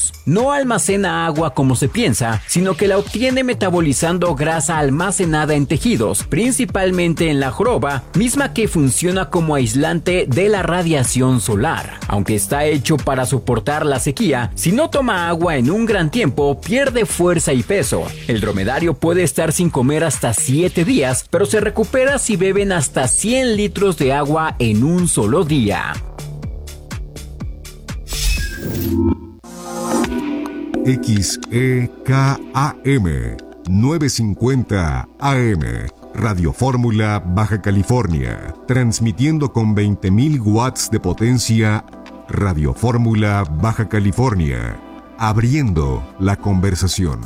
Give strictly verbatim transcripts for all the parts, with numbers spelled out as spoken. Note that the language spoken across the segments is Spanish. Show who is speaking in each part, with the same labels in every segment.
Speaker 1: humanos. No almacena agua como se piensa, sino que la obtiene metabolizando grasa almacenada en tejidos, principalmente en la joroba, misma que funciona como aislante de la radiación solar. Aunque está hecho para soportar la sequía, si no toma agua en un gran tiempo, pierde fuerza y peso. El dromedario puede estar sin comer hasta siete días, pero se recupera si beben hasta cien litros de agua en un solo día.
Speaker 2: X E K A M novecientos cincuenta A M Radio Fórmula Baja California, transmitiendo con veinte mil watts de potencia. Radio Fórmula Baja California, abriendo la conversación.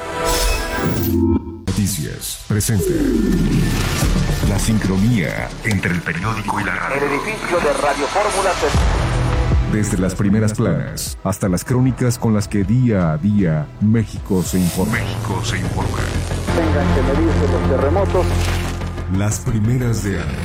Speaker 2: Noticias presenta la sincronía entre el periódico y la radio.
Speaker 3: El edificio de Radio Fórmula se...
Speaker 2: Desde las primeras planas hasta las crónicas con las que día a día México se informa. México se informa.
Speaker 3: Tengan que medirse los terremotos.
Speaker 2: Las primeras de año.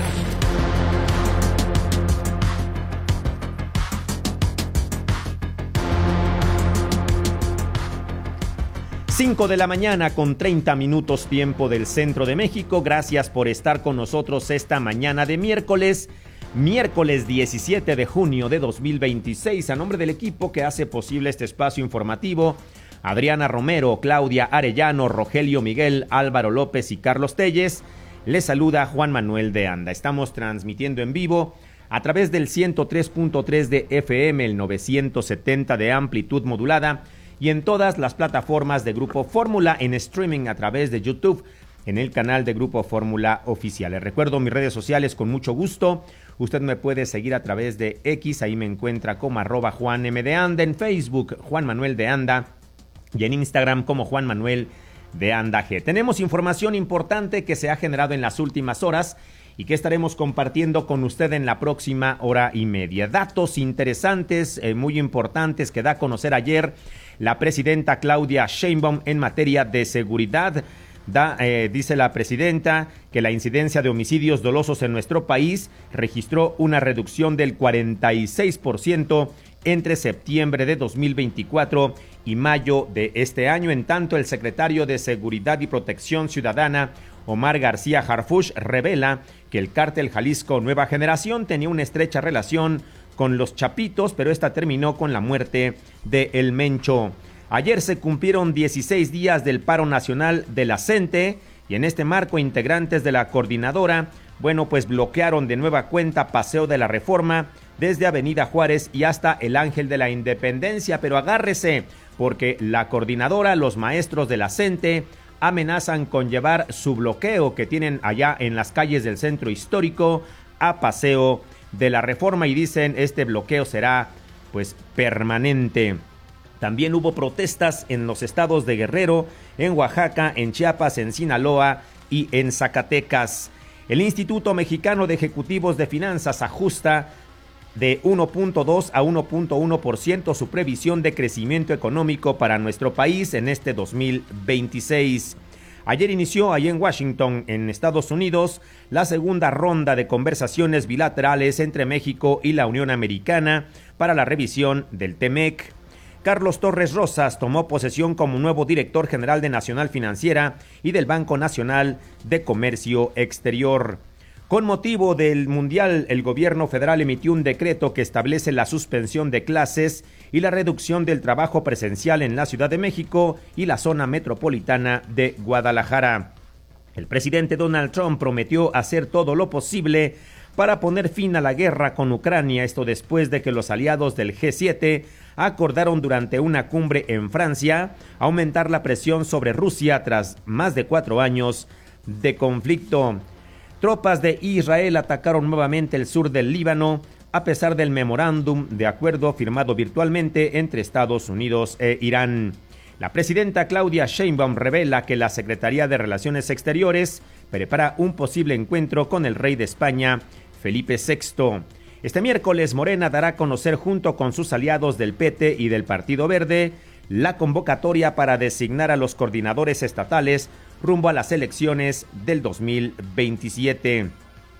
Speaker 4: cinco de la mañana con treinta minutos tiempo del centro de México. Gracias por estar con nosotros esta mañana de miércoles. Miércoles diecisiete de junio de dos mil veintiséis, a nombre del equipo que hace posible este espacio informativo, Adriana Romero, Claudia Arellano, Rogelio Miguel, Álvaro López y Carlos Telles, les saluda Juan Manuel de Anda. Estamos transmitiendo en vivo a través del ciento tres punto tres de F M, el novecientos setenta de amplitud modulada y en todas las plataformas de Grupo Fórmula, en streaming a través de YouTube, en el canal de Grupo Fórmula Oficial. Les recuerdo mis redes sociales con mucho gusto. Usted me puede seguir a través de X, ahí me encuentra como arroba Juan M. de Anda, en Facebook Juan Manuel de Anda y en Instagram como Juan Manuel de Anda G. Tenemos información importante que se ha generado en las últimas horas y que estaremos compartiendo con usted en la próxima hora y media. Datos interesantes, eh, muy importantes que da a conocer ayer la presidenta Claudia Sheinbaum en materia de seguridad. Da, eh, dice la presidenta que la incidencia de homicidios dolosos en nuestro país registró una reducción del cuarenta y seis por ciento entre septiembre de dos mil veinticuatro y mayo de este año. En tanto, el secretario de Seguridad y Protección Ciudadana, Omar García Harfuch, revela que el cártel Jalisco Nueva Generación tenía una estrecha relación con los Chapitos, pero esta terminó con la muerte de El Mencho. Ayer se cumplieron dieciséis días del paro nacional de la CENTE y en este marco integrantes de la coordinadora, bueno, pues bloquearon de nueva cuenta Paseo de la Reforma desde Avenida Juárez y hasta el Ángel de la Independencia, pero agárrese porque la coordinadora, los maestros de la CENTE amenazan con llevar su bloqueo que tienen allá en las calles del centro histórico a Paseo de la Reforma y dicen este bloqueo será pues permanente. También hubo protestas en los estados de Guerrero, en Oaxaca, en Chiapas, en Sinaloa y en Zacatecas. El Instituto Mexicano de Ejecutivos de Finanzas ajusta de uno punto dos a uno punto uno por ciento su previsión de crecimiento económico para nuestro país en este dos mil veintiséis. Ayer inició ahí en Washington, en Estados Unidos, la segunda ronda de conversaciones bilaterales entre México y la Unión Americana para la revisión del TEMEC. Carlos Torres Rosas tomó posesión como nuevo director general de Nacional Financiera y del Banco Nacional de Comercio Exterior. Con motivo del Mundial, el gobierno federal emitió un decreto que establece la suspensión de clases y la reducción del trabajo presencial en la Ciudad de México y la zona metropolitana de Guadalajara. El presidente Donald Trump prometió hacer todo lo posible para poner fin a la guerra con Ucrania, esto después de que los aliados del G siete acordaron durante una cumbre en Francia aumentar la presión sobre Rusia tras más de cuatro años de conflicto. Tropas de Israel atacaron nuevamente el sur del Líbano a pesar del memorándum de acuerdo firmado virtualmente entre Estados Unidos e Irán. La presidenta Claudia Sheinbaum revela que la Secretaría de Relaciones Exteriores prepara un posible encuentro con el rey de España, Felipe sexto. Este miércoles, Morena dará a conocer junto con sus aliados del P T y del Partido Verde la convocatoria para designar a los coordinadores estatales rumbo a las elecciones del dos mil veintisiete.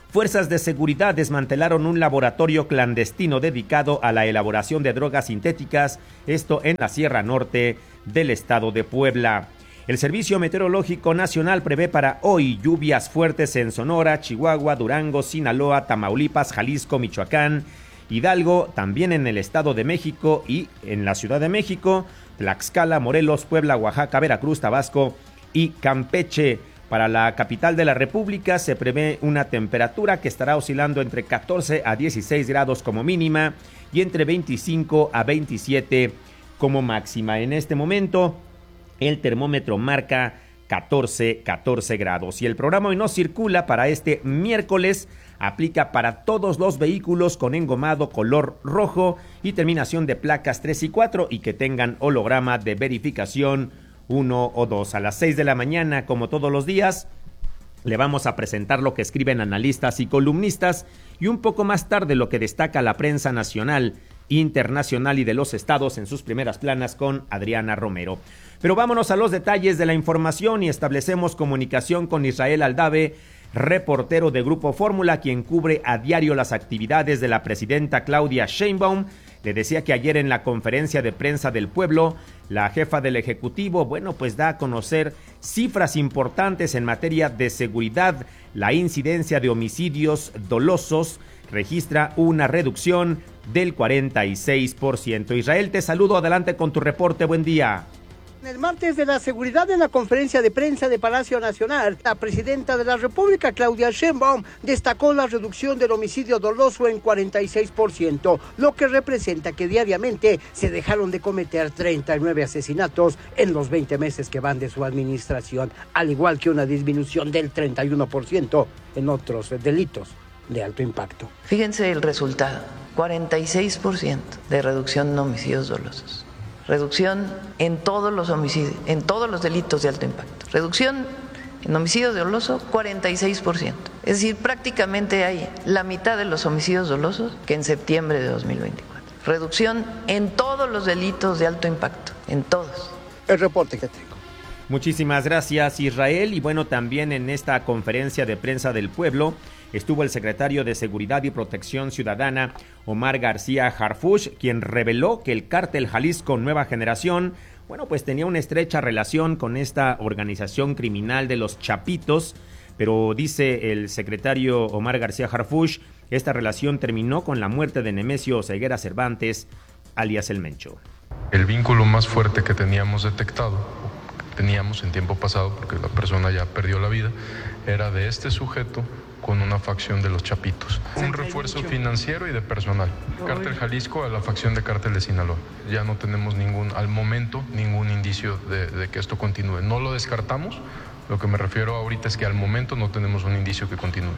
Speaker 4: Fuerzas de seguridad desmantelaron un laboratorio clandestino dedicado a la elaboración de drogas sintéticas, esto en la Sierra Norte del estado de Puebla. El Servicio Meteorológico Nacional prevé para hoy lluvias fuertes en Sonora, Chihuahua, Durango, Sinaloa, Tamaulipas, Jalisco, Michoacán, Hidalgo, también en el Estado de México y en la Ciudad de México, Tlaxcala, Morelos, Puebla, Oaxaca, Veracruz, Tabasco y Campeche. Para la capital de la República se prevé una temperatura que estará oscilando entre catorce a dieciséis grados como mínima y entre veinticinco a veintisiete como máxima. En este momento el termómetro marca catorce, catorce grados y el programa Hoy No Circula para este miércoles aplica para todos los vehículos con engomado color rojo y terminación de placas tres y cuatro y que tengan holograma de verificación uno o dos. A las seis de la mañana, como todos los días, le vamos a presentar lo que escriben analistas y columnistas y un poco más tarde lo que destaca la prensa nacional, internacional y de los estados en sus primeras planas con Adriana Romero. Pero vámonos a los detalles de la información y establecemos comunicación con Israel Aldave, reportero de Grupo Fórmula, quien cubre a diario las actividades de la presidenta Claudia Sheinbaum. Le decía que ayer en la conferencia de prensa del pueblo, la jefa del Ejecutivo, bueno, pues da a conocer cifras importantes en materia de seguridad. La incidencia de homicidios dolosos registra una reducción del cuarenta y seis por ciento. Israel, te saludo, adelante con tu reporte, buen día.
Speaker 5: El martes de la seguridad en la conferencia de prensa de Palacio Nacional, la presidenta de la República, Claudia Sheinbaum, destacó la reducción del homicidio doloso en cuarenta y seis por ciento, lo que representa que diariamente se dejaron de cometer treinta y nueve asesinatos en los veinte meses que van de su administración, al igual que una disminución del treinta y uno por ciento en otros delitos de alto impacto.
Speaker 6: Fíjense el resultado, cuarenta y seis por ciento de reducción en homicidios dolosos. Reducción en todos los homicidios, en todos los delitos de alto impacto. Reducción en homicidio doloso, cuarenta y seis por ciento. Es decir, prácticamente hay la mitad de los homicidios dolosos que en septiembre de dos mil veinticuatro. Reducción en todos los delitos de alto impacto, en todos.
Speaker 5: El reporte que tengo.
Speaker 4: Muchísimas gracias, Israel. Y bueno, también en esta conferencia de prensa del pueblo estuvo el secretario de Seguridad y Protección Ciudadana, Omar García Harfuch, quien reveló que el cártel Jalisco Nueva Generación, bueno, pues tenía una estrecha relación con esta organización criminal de los Chapitos, pero dice el secretario Omar García Harfuch, esta relación terminó con la muerte de Nemesio Ceguera Cervantes, alias El Mencho.
Speaker 7: El vínculo más fuerte que teníamos detectado, teníamos en tiempo pasado, porque la persona ya perdió la vida, era de este sujeto con una facción de los Chapitos. Un refuerzo financiero y de personal. Cártel Jalisco a la facción de Cártel de Sinaloa. Ya no tenemos ningún, al momento, ningún indicio de, de que esto continúe. No lo descartamos, lo que me refiero ahorita es que al momento no tenemos un indicio que continúe.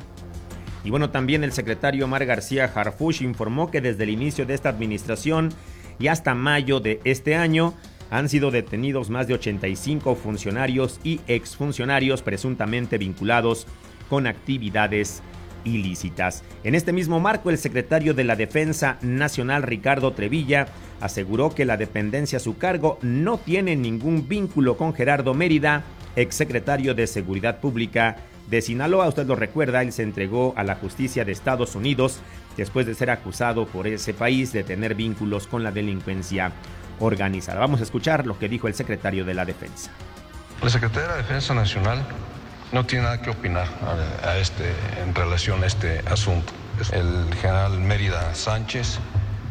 Speaker 4: Y bueno, también el secretario Omar García Harfuch informó que desde el inicio de esta administración y hasta mayo de este año han sido detenidos más de ochenta y cinco funcionarios y exfuncionarios presuntamente vinculados con actividades ilícitas. En este mismo marco, el secretario de la Defensa Nacional, Ricardo Trevilla, aseguró que la dependencia a su cargo no tiene ningún vínculo con Gerardo Mérida, exsecretario de Seguridad Pública de Sinaloa. Usted lo recuerda, él se entregó a la justicia de Estados Unidos después de ser acusado por ese país de tener vínculos con la delincuencia organizada. Vamos a escuchar lo que dijo el secretario de la Defensa.
Speaker 8: La Secretaría de la Defensa Nacional no tiene nada que opinar a, a este, en relación a este asunto. El general Mérida Sánchez,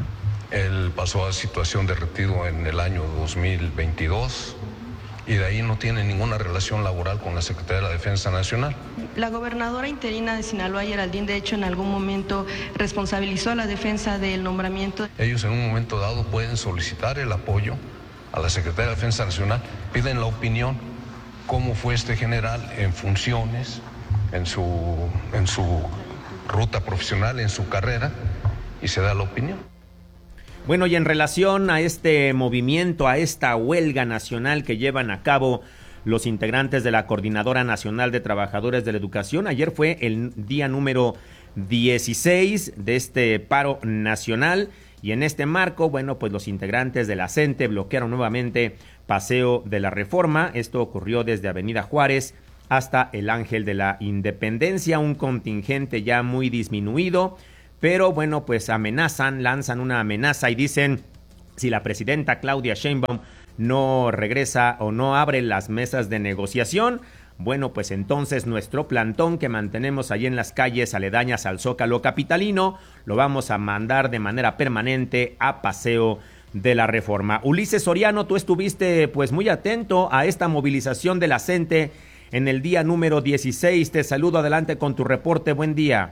Speaker 8: él pasó a situación de retiro en el año dos mil veintidós y de ahí no tiene ninguna relación laboral con la Secretaría de la Defensa Nacional.
Speaker 9: La gobernadora interina de Sinaloa, Geraldine, de hecho, en algún momento responsabilizó a la defensa del nombramiento.
Speaker 8: Ellos en un momento dado pueden solicitar el apoyo a la Secretaría de la Defensa Nacional, piden la opinión, cómo fue este general en funciones, en su, en su ruta profesional, en su carrera, y se da la opinión.
Speaker 4: Bueno, y en relación a este movimiento, a esta huelga nacional que llevan a cabo los integrantes de la Coordinadora Nacional de Trabajadores de la Educación, ayer fue el día número dieciséis de este paro nacional, y en este marco, bueno, pues los integrantes de la CENTE bloquearon nuevamente Paseo de la Reforma. Esto ocurrió desde Avenida Juárez hasta el Ángel de la Independencia, un contingente ya muy disminuido, pero bueno, pues amenazan, lanzan una amenaza y dicen, si la presidenta Claudia Sheinbaum no regresa o no abre las mesas de negociación, bueno, pues entonces nuestro plantón que mantenemos allí en las calles aledañas al Zócalo capitalino, lo vamos a mandar de manera permanente a Paseo de la Reforma. Ulises Soriano, tú estuviste pues muy atento a esta movilización de la C E N T E en el día número dieciséis. Te saludo, adelante con tu reporte, buen día.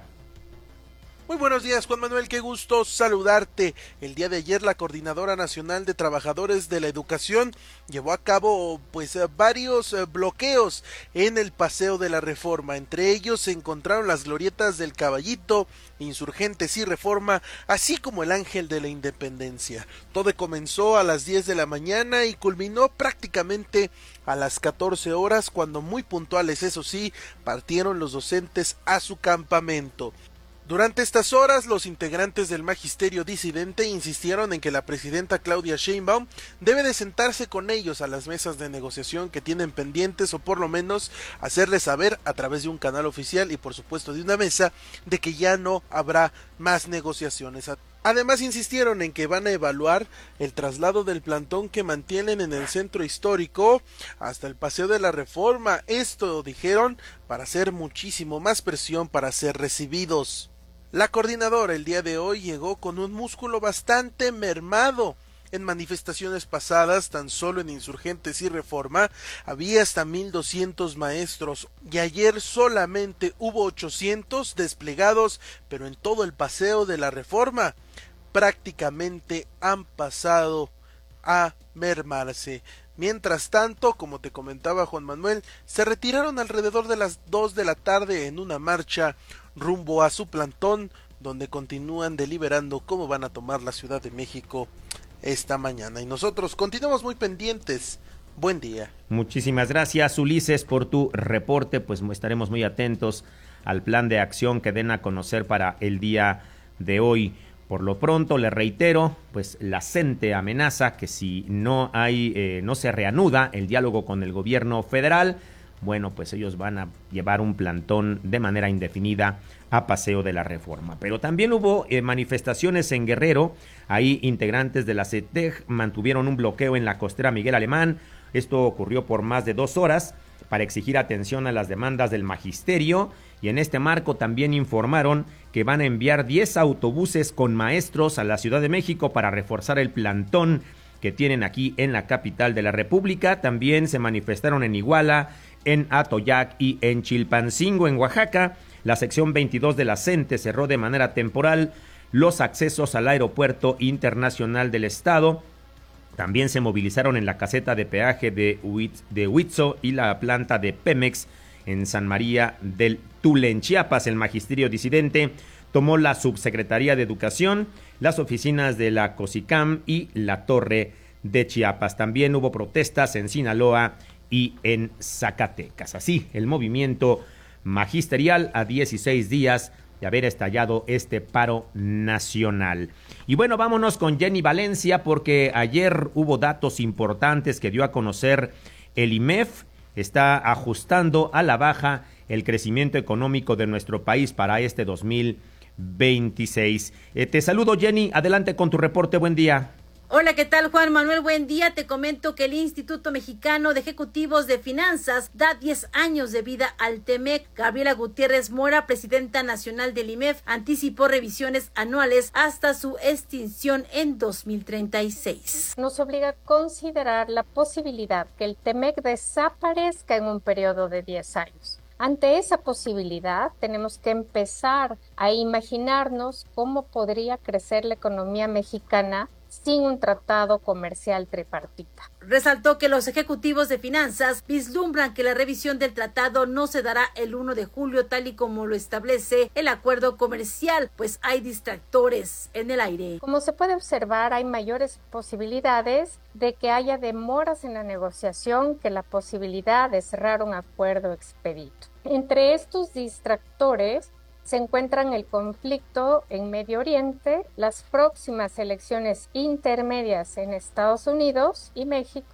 Speaker 10: Muy buenos días, Juan Manuel, qué gusto saludarte. El día de ayer la Coordinadora Nacional de Trabajadores de la Educación llevó a cabo pues varios bloqueos en el Paseo de la Reforma. Entre ellos se encontraron las glorietas del Caballito, Insurgentes y Reforma, así como el Ángel de la Independencia. Todo comenzó a las diez de la mañana y culminó prácticamente a las catorce horas, cuando muy puntuales, eso sí, partieron los docentes a su campamento. Durante estas horas, los integrantes del magisterio disidente insistieron en que la presidenta Claudia Sheinbaum debe de sentarse con ellos a las mesas de negociación que tienen pendientes, o por lo menos hacerles saber a través de un canal oficial y por supuesto de una mesa, de que ya no habrá más negociaciones. Además insistieron en que van a evaluar el traslado del plantón que mantienen en el centro histórico hasta el Paseo de la Reforma. Esto dijeron para hacer muchísimo más presión para ser recibidos. La coordinadora el día de hoy llegó con un músculo bastante mermado. En manifestaciones pasadas, tan solo en Insurgentes y Reforma, había hasta mil doscientos maestros, y ayer solamente hubo ochocientos desplegados, pero en todo el Paseo de la Reforma prácticamente han pasado a mermarse. Mientras tanto, como te comentaba Juan Manuel, se retiraron alrededor de las dos de la tarde en una marcha rumbo a su plantón, donde continúan deliberando cómo van a tomar la Ciudad de México esta mañana. Y nosotros continuamos muy pendientes. Buen día.
Speaker 4: Muchísimas gracias, Ulises, por tu reporte. Pues estaremos muy atentos al plan de acción que den a conocer para el día de hoy. Por lo pronto, le reitero, pues la C E N T E amenaza que si no hay, eh, no se reanuda el diálogo con el gobierno federal, bueno, pues ellos van a llevar un plantón de manera indefinida a Paseo de la Reforma. Pero también hubo eh, manifestaciones en Guerrero. Ahí integrantes de la C E T E G mantuvieron un bloqueo en la costera Miguel Alemán. Esto ocurrió por más de dos horas para exigir atención a las demandas del magisterio, y en este marco también informaron que van a enviar diez autobuses con maestros a la Ciudad de México para reforzar el plantón que tienen aquí en la capital de la República. También se manifestaron en Iguala, en Atoyac y en Chilpancingo, en Oaxaca. La sección veintidós de la C E N T E cerró de manera temporal los accesos al aeropuerto internacional del estado. También se movilizaron en la caseta de peaje de, Huitz, de Huitzo y la planta de Pemex en San María del Tule, en Chiapas. El magisterio disidente tomó la Subsecretaría de Educación, las oficinas de la COSICAM y la Torre de Chiapas. También hubo protestas en Sinaloa y en Zacatecas. Así, el movimiento magisterial a dieciséis días de haber estallado este paro nacional. Y bueno, vámonos con Jenny Valencia, porque ayer hubo datos importantes que dio a conocer el I M E F. Está ajustando a la baja el crecimiento económico de nuestro país para este dos mil veintiséis. Eh, te saludo, Jenny, adelante con tu reporte, buen día.
Speaker 11: Hola, ¿qué tal, Juan Manuel? Buen día. Te comento que el Instituto Mexicano de Ejecutivos de Finanzas da diez años de vida al TEMEC. Gabriela Gutiérrez Mora, presidenta nacional del I M E F, anticipó revisiones anuales hasta su extinción en dos mil treinta y seis.
Speaker 12: Nos obliga a considerar la posibilidad que el TEMEC desaparezca en un periodo de diez años. Ante esa posibilidad, tenemos que empezar a imaginarnos cómo podría crecer la economía mexicana sin un tratado comercial tripartita.
Speaker 11: Resaltó que los ejecutivos de finanzas vislumbran que la revisión del tratado no se dará el primero de julio tal y como lo establece el acuerdo comercial, pues hay distractores en el aire.
Speaker 12: Como se puede observar, hay mayores posibilidades de que haya demoras en la negociación que la posibilidad de cerrar un acuerdo expedito. Entre estos distractores se encuentran el conflicto en Medio Oriente, las próximas elecciones intermedias en Estados Unidos y México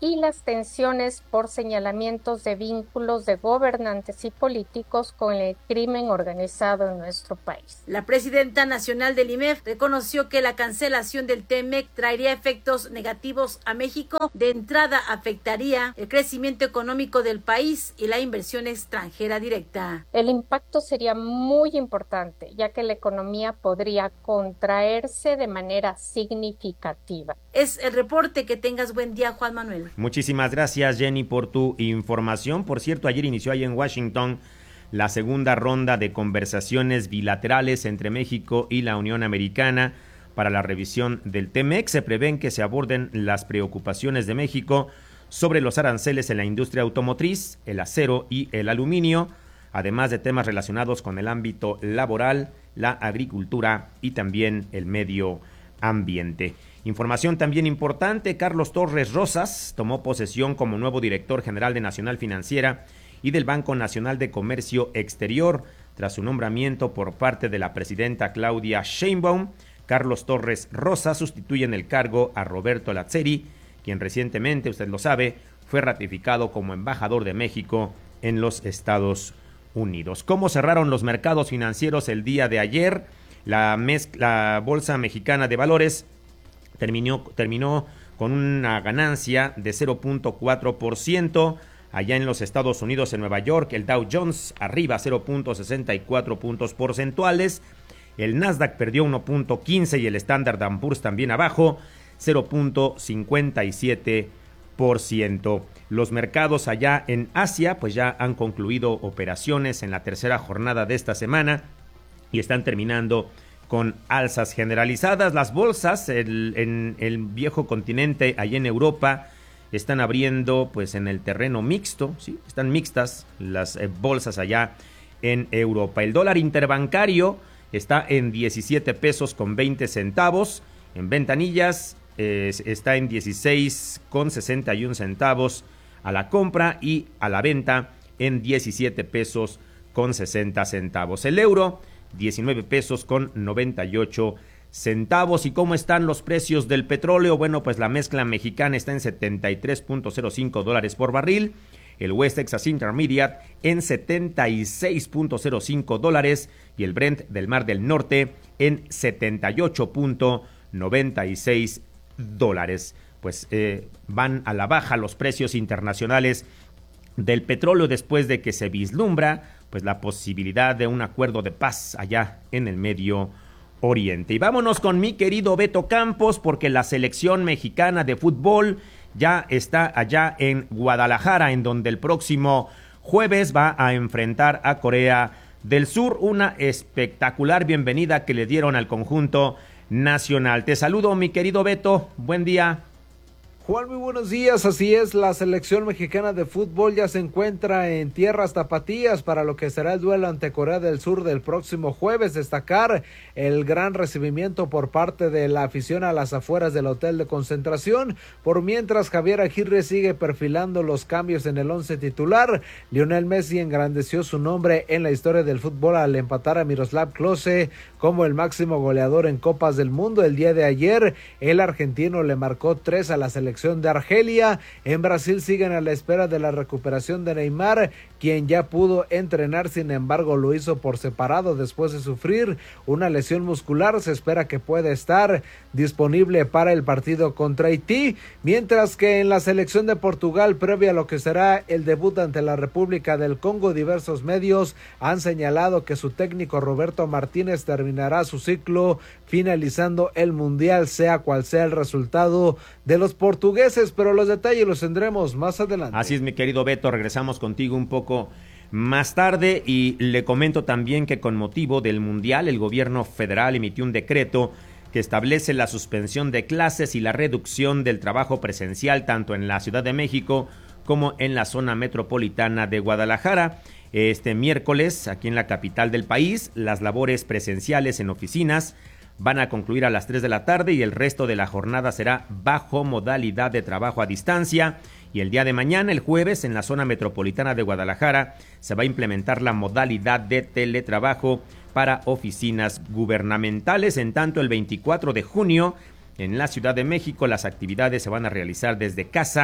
Speaker 12: y las tensiones por señalamientos de vínculos de gobernantes y políticos con el crimen organizado en nuestro país.
Speaker 11: La presidenta nacional del I M E F reconoció que la cancelación del TEMEC traería efectos negativos a México. De entrada afectaría el crecimiento económico del país y la inversión extranjera directa.
Speaker 12: El impacto sería muy importante, ya que la economía podría contraerse de manera significativa.
Speaker 11: Es el reporte. Que tengas buen día, Juan Manuel.
Speaker 4: Muchísimas gracias, Jenny, por tu información. Por cierto, ayer inició ahí en Washington la segunda ronda de conversaciones bilaterales entre México y la Unión Americana para la revisión del TEMEC. Se prevén que se aborden las preocupaciones de México sobre los aranceles en la industria automotriz, el acero y el aluminio, además de temas relacionados con el ámbito laboral, la agricultura y también el medio ambiente. Información también importante: Carlos Torres Rosas tomó posesión como nuevo director general de Nacional Financiera y del Banco Nacional de Comercio Exterior, tras su nombramiento por parte de la presidenta Claudia Sheinbaum. Carlos Torres Rosas sustituye en el cargo a Roberto Lazzeri, quien recientemente, usted lo sabe, fue ratificado como embajador de México en los Estados Unidos. ¿Cómo cerraron los mercados financieros el día de ayer? La, mezcla, la Bolsa Mexicana de Valores terminó, terminó con una ganancia de cero punto cuatro por ciento. Allá en los Estados Unidos, en Nueva York, el Dow Jones arriba cero punto sesenta y cuatro puntos porcentuales. El Nasdaq perdió uno punto quince y el Standard and Poor's también abajo cero punto cincuenta y siete por ciento. Los mercados allá en Asia pues ya han concluido operaciones en la tercera jornada de esta semana y están terminando con alzas generalizadas. Las bolsas el, en el viejo continente, allá en Europa, están abriendo pues en el terreno mixto, ¿sí? Están mixtas las eh, bolsas allá en Europa. El dólar interbancario está en diecisiete pesos con veinte centavos. En ventanillas eh, está en dieciséis con sesenta y un centavos a la compra y a la venta en diecisiete pesos con sesenta centavos. El euro, diecinueve pesos con noventa y ocho centavos. ¿Y cómo están los precios del petróleo? Bueno, pues la mezcla mexicana está en setenta y tres punto cero cinco dólares por barril. El West Texas Intermediate en setenta y seis punto cero cinco dólares y el Brent del Mar del Norte en setenta y ocho punto noventa y seis dólares. Pues eh, van a la baja los precios internacionales del petróleo después de que se vislumbra pues la posibilidad de un acuerdo de paz allá en el Medio Oriente. Y vámonos con mi querido Beto Campos, porque la selección mexicana de fútbol ya está allá en Guadalajara, en donde el próximo jueves va a enfrentar a Corea del Sur. Una espectacular bienvenida que le dieron al conjunto nacional. Te saludo, mi querido Beto, buen día.
Speaker 13: Juan, muy buenos días. Así es, la selección mexicana de fútbol ya se encuentra en tierras tapatías para lo que será el duelo ante Corea del Sur del próximo jueves. Destacar el gran recibimiento por parte de la afición a las afueras del hotel de concentración. Por mientras, Javier Aguirre sigue perfilando los cambios en el once titular. Lionel Messi engrandeció su nombre en la historia del fútbol al empatar a Miroslav Klose como el máximo goleador en Copas del Mundo. El día de ayer, el argentino le marcó tres a la selección de Argelia. En Brasil siguen a la espera de la recuperación de Neymar, quien ya pudo entrenar, sin embargo lo hizo por separado después de sufrir una lesión muscular. Se espera que pueda estar disponible para el partido contra Haití, mientras que en la selección de Portugal, previa a lo que será el debut ante la República del Congo, diversos medios han señalado que su técnico Roberto Martínez terminará su ciclo finalizando el Mundial, sea cual sea el resultado de los portugueses, pero los detalles los tendremos más adelante.
Speaker 4: Así es, mi querido Beto, regresamos contigo un poco más tarde y le comento también que con motivo del Mundial el gobierno federal emitió un decreto que establece la suspensión de clases y la reducción del trabajo presencial tanto en la Ciudad de México como en la zona metropolitana de Guadalajara. Este miércoles, aquí en la capital del país, las labores presenciales en oficinas van a concluir a las tres de la tarde y el resto de la jornada será bajo modalidad de trabajo a distancia. Y el día de mañana, el jueves, en la zona metropolitana de Guadalajara, se va a implementar la modalidad de teletrabajo para oficinas gubernamentales. En tanto, el veinticuatro de junio, en la Ciudad de México, las actividades se van a realizar desde casa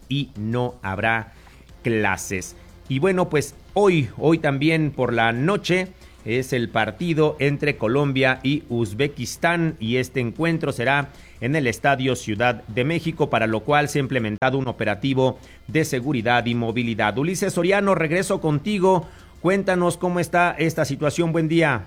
Speaker 4: y no habrá clases. Y bueno, pues hoy, hoy también por la noche es el partido entre Colombia y Uzbekistán y este encuentro será en el Estadio Ciudad de México, para lo cual se ha implementado un operativo de seguridad y movilidad. Ulises Soriano, regreso contigo. Cuéntanos cómo está esta situación. Buen día.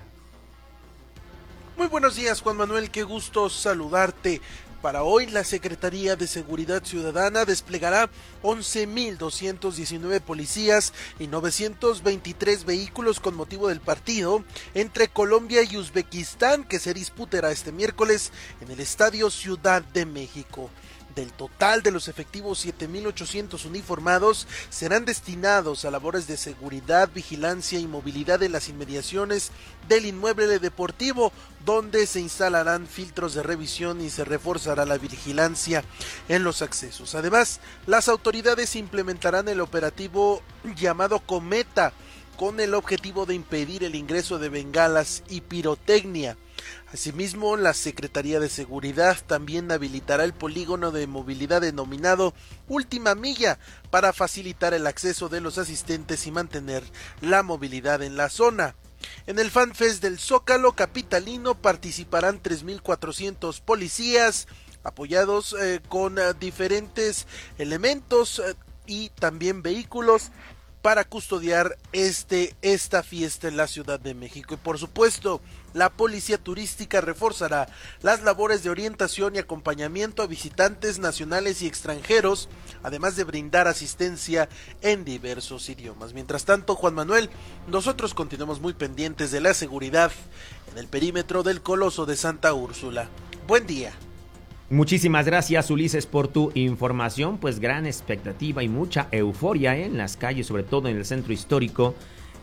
Speaker 10: Muy buenos días, Juan Manuel, qué gusto saludarte. Para hoy, la Secretaría de Seguridad Ciudadana desplegará once mil doscientos diecinueve policías y novecientos veintitrés vehículos con motivo del partido entre Colombia y Uzbekistán, que se disputará este miércoles en el Estadio Ciudad de México. Del total de los efectivos, siete mil ochocientos uniformados serán destinados a labores de seguridad, vigilancia y movilidad en las inmediaciones del inmueble deportivo, donde se instalarán filtros de revisión y se reforzará la vigilancia en los accesos. Además, las autoridades implementarán el operativo llamado Cometa, con el objetivo de impedir el ingreso de bengalas y pirotecnia. Asimismo, la Secretaría de Seguridad también habilitará el polígono de movilidad denominado Última Milla para facilitar el acceso de los asistentes y mantener la movilidad en la zona. En el FanFest del Zócalo capitalino participarán tres mil cuatrocientos policías apoyados eh, con eh, diferentes elementos eh, y también vehículos para custodiar este, esta fiesta en la Ciudad de México. Y por supuesto, la Policía Turística reforzará las labores de orientación y acompañamiento a visitantes nacionales y extranjeros, además de brindar asistencia en diversos idiomas. Mientras tanto, Juan Manuel, nosotros continuamos muy pendientes de la seguridad en el perímetro del Coloso de Santa Úrsula. Buen día.
Speaker 4: Muchísimas gracias, Ulises, por tu información. Pues gran expectativa y mucha euforia ¿eh? en las calles, sobre todo en el centro histórico.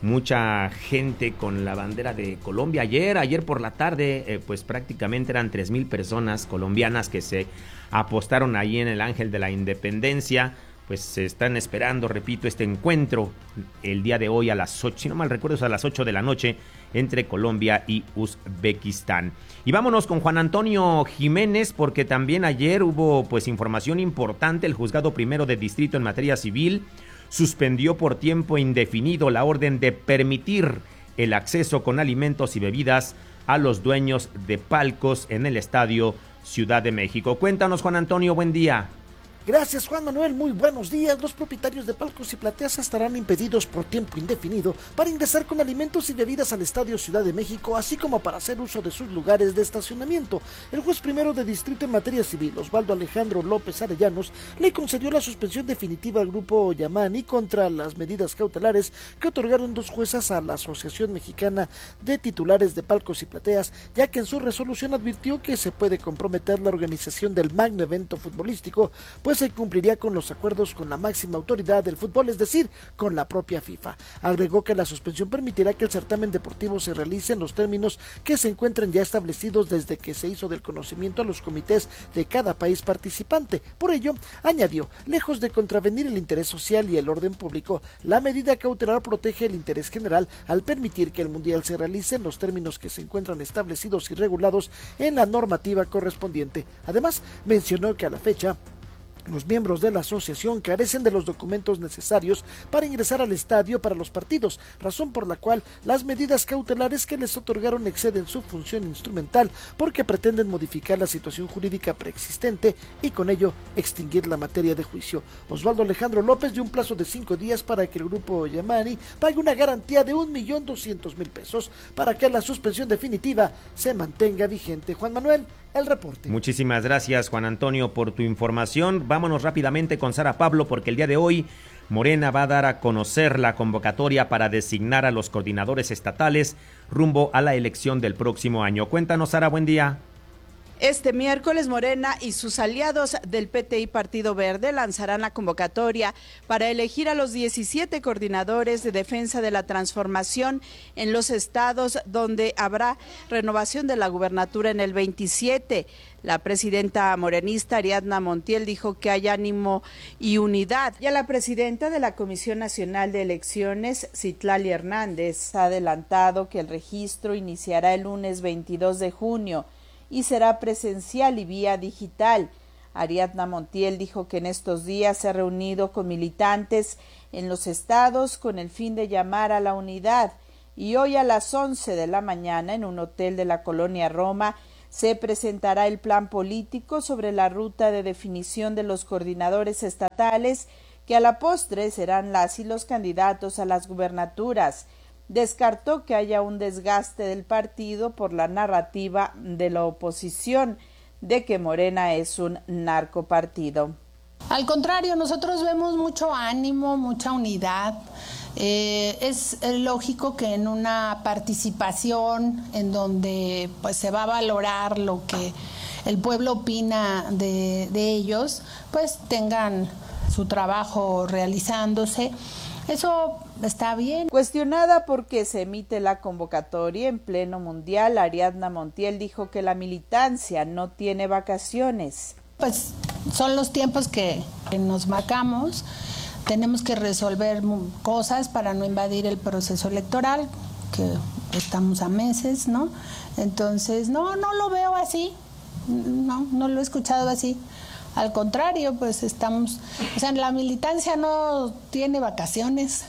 Speaker 4: Mucha gente con la bandera de Colombia. Ayer, ayer por la tarde, eh, pues prácticamente eran tres mil personas colombianas que se apostaron ahí en el Ángel de la Independencia. Pues se están esperando, repito, este encuentro el día de hoy a las ocho, si no mal recuerdo, es a las ocho de la noche entre Colombia y Uzbekistán. Y vámonos con Juan Antonio Jiménez, porque también ayer hubo pues información importante. El Juzgado Primero de Distrito en materia civil suspendió por tiempo indefinido la orden de permitir el acceso con alimentos y bebidas a los dueños de palcos en el Estadio Ciudad de México. Cuéntanos, Juan Antonio, buen día.
Speaker 14: Gracias, Juan Manuel, muy buenos días. Los propietarios de palcos y plateas estarán impedidos por tiempo indefinido para ingresar con alimentos y bebidas al Estadio Ciudad de México, así como para hacer uso de sus lugares de estacionamiento. El juez primero de distrito en materia civil, Osvaldo Alejandro López Arellanos, le concedió la suspensión definitiva al grupo Yamani contra las medidas cautelares que otorgaron dos juezas a la Asociación Mexicana de Titulares de Palcos y Plateas, ya que en su resolución advirtió que se puede comprometer la organización del magno evento futbolístico, pues se cumpliría con los acuerdos con la máxima autoridad del fútbol, es decir, con la propia FIFA. Agregó que la suspensión permitirá que el certamen deportivo se realice en los términos que se encuentran ya establecidos desde que se hizo del conocimiento a los comités de cada país participante. Por ello, añadió, lejos de contravenir el interés social y el orden público, la medida cautelar protege el interés general al permitir que el Mundial se realice en los términos que se encuentran establecidos y regulados en la normativa correspondiente. Además, mencionó que a la fecha, los miembros de la asociación carecen de los documentos necesarios para ingresar al estadio para los partidos, razón por la cual las medidas cautelares que les otorgaron exceden su función instrumental porque pretenden modificar la situación jurídica preexistente y con ello extinguir la materia de juicio. Osvaldo Alejandro López dio un plazo de cinco días para que el grupo Yamani pague una garantía de un millón doscientos mil pesos para que la suspensión definitiva se mantenga vigente. Juan Manuel, el reporte.
Speaker 4: Muchísimas gracias, Juan Antonio, por tu información. Vámonos rápidamente con Sara Pablo, porque el día de hoy Morena va a dar a conocer la convocatoria para designar a los coordinadores estatales rumbo a la elección del próximo año. Cuéntanos, Sara, buen día.
Speaker 15: Este miércoles, Morena y sus aliados del P T y Partido Verde lanzarán la convocatoria para elegir a los diecisiete coordinadores de defensa de la transformación en los estados donde habrá renovación de la gubernatura en el veintisiete. La presidenta morenista Ariadna Montiel dijo que hay ánimo y unidad. Ya la presidenta de la Comisión Nacional de Elecciones, Citlali Hernández, ha adelantado que el registro iniciará el lunes veintidós de junio y será presencial y vía digital. Ariadna Montiel dijo que en estos días se ha reunido con militantes en los estados con el fin de llamar a la unidad y hoy a las once de la mañana en un hotel de la colonia Roma se presentará el plan político sobre la ruta de definición de los coordinadores estatales que a la postre serán las y los candidatos a las gubernaturas. Descartó que haya un desgaste del partido por la narrativa de la oposición de que Morena es un narcopartido.
Speaker 16: Al contrario, nosotros vemos mucho ánimo, mucha unidad. Eh, es lógico que en una participación en donde pues se va a valorar lo que el pueblo opina de, de ellos, pues tengan su trabajo realizándose. Eso está bien.
Speaker 15: Cuestionada por qué se emite la convocatoria en pleno mundial, Ariadna Montiel dijo que la militancia no tiene vacaciones.
Speaker 16: Pues son los tiempos que nos marcamos, tenemos que resolver cosas para no invadir el proceso electoral, que estamos a meses, ¿no? Entonces, no, no lo veo así, no, no lo he escuchado así. Al contrario, pues estamos, o sea, la militancia no tiene vacaciones,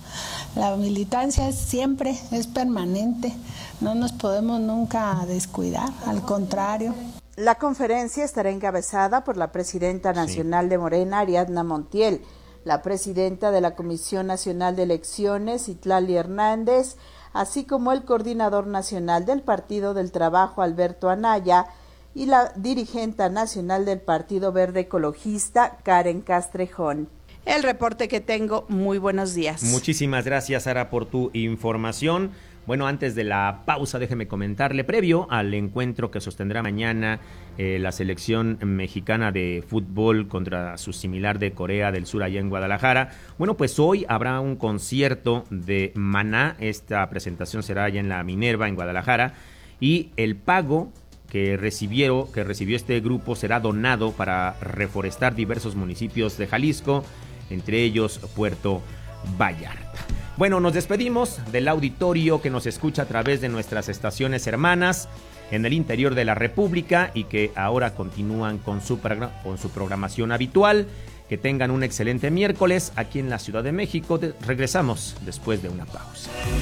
Speaker 16: la militancia es siempre, es permanente, no nos podemos nunca descuidar, al contrario.
Speaker 15: La conferencia estará encabezada por la presidenta nacional sí. de Morena, Ariadna Montiel, la presidenta de la Comisión Nacional de Elecciones, Itlali Hernández, así como el coordinador nacional del Partido del Trabajo, Alberto Anaya, y la dirigente nacional del Partido Verde Ecologista, Karen Castrejón. El reporte que tengo, muy buenos días.
Speaker 4: Muchísimas gracias, Sara, por tu información. Bueno, antes de la pausa, déjeme comentarle, previo al encuentro que sostendrá mañana eh, la selección mexicana de fútbol contra su similar de Corea del Sur allá en Guadalajara. Bueno, pues hoy habrá un concierto de Maná, esta presentación será allá en la Minerva, en Guadalajara, y el pago que recibió, que recibió este grupo será donado para reforestar diversos municipios de Jalisco, entre ellos Puerto Vallarta. Bueno, nos despedimos del auditorio que nos escucha a través de nuestras estaciones hermanas en el interior de la República y que ahora continúan con su, con su programación habitual. Que tengan un excelente miércoles aquí en la Ciudad de México. De- regresamos después de una pausa.